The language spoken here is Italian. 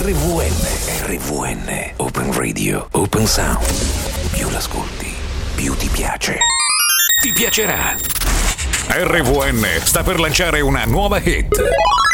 RVN, Open Radio, Open Sound. Più l'ascolti, più ti piace. Ti piacerà. RVN sta per lanciare una nuova hit.